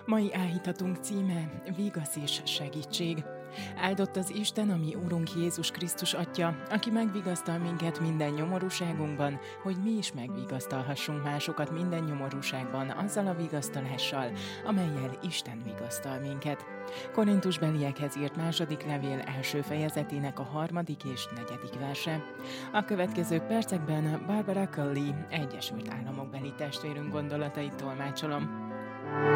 Mai áhítatunk címe Vigasz és segítség. Áldott az Isten, ami Urunk Jézus Krisztus Atya, aki megvigasztal minket minden nyomorúságunkban, hogy mi is megvigasztalhassunk másokat minden nyomorúságban azzal a vigasztalással, amellyel Isten vigasztal minket. Korintusbeliekhez írt második levél első fejezetének a 3. és 4. verse. A következő percekben Barbara Kelly Egyesült Államokbeli testvérünk gondolatait tolmácsolom.